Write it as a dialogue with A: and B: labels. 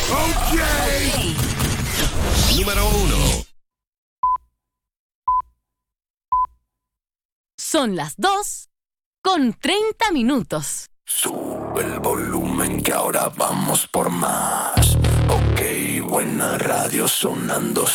A: Okay.
B: Número 1.
C: Son las 2:30.
D: Sube el volumen que ahora vamos por más. Ok, buena radio sonando